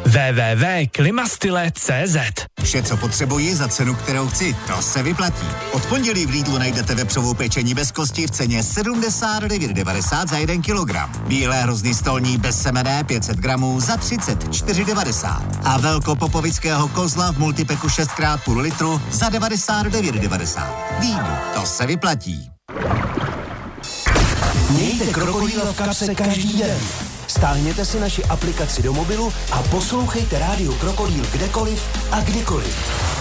www.klimastyle.cz. Vše, co potřebuji za cenu, kterou chci, to se vyplatí. Od pondělí v Lidlu najdete vepřovou pečení bez kosti v ceně 79,90 za 1 kilogram. Bílé hrozny stolní bez semene 500 gramů za 34,90. A velkopopovického kozla v multipeku 6x půl litru za 99,90. Lidl, to se vyplatí. Mějte krokodýla v kapse každý den. Stáhněte si naši aplikaci do mobilu a poslouchejte rádio Krokodýl kdekoliv a kdykoliv.